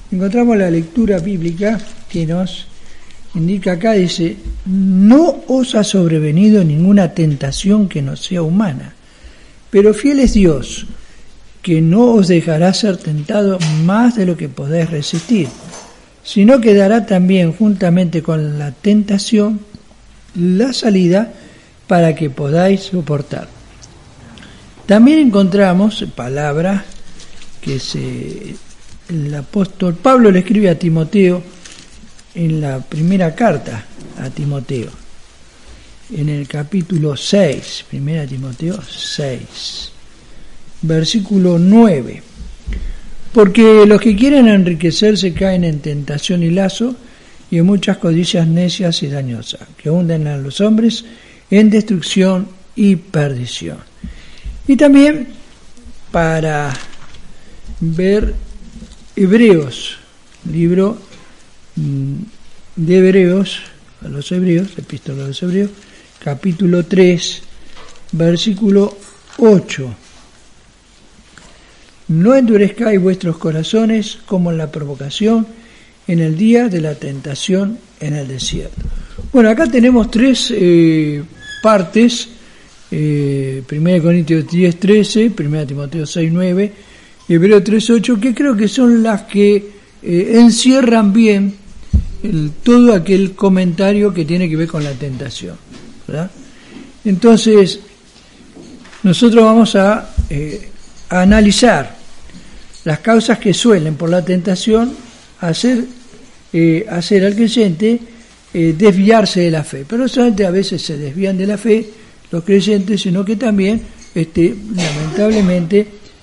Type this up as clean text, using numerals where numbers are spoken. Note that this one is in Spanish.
encontramos la lectura bíblica que nos indica acá, dice: no os ha sobrevenido ninguna tentación que no sea humana, pero fiel es Dios, que no os dejará ser tentado más de lo que podéis resistir, sino que dará también juntamente con la tentación la salida para que podáis soportar. También encontramos palabras que el apóstol Pablo le escribe a Timoteo en la primera carta a Timoteo, en el capítulo 6, 1 Timoteo 6, versículo 9. Porque los que quieren enriquecerse caen en tentación y lazo, y en muchas codicias necias y dañosas, que hunden a los hombres en destrucción y perdición. Y también para ver Hebreos, libro de Hebreos, a los Hebreos, epístola a los Hebreos, capítulo 3, versículo 8. No endurezcáis vuestros corazones como en la provocación en el día de la tentación en el desierto. Bueno, acá tenemos tres partes: 1 Corintios 10, 13, 1 Timoteo 6, 9, Hebreos 3, 8, que creo que son las que encierran bien todo aquel comentario que tiene que ver con la tentación, ¿verdad? Entonces, nosotros vamos a analizar las causas que suelen por la tentación hacer al creyente desviarse de la fe. Pero no solamente a veces se desvían de la fe los creyentes, sino que también lamentablemente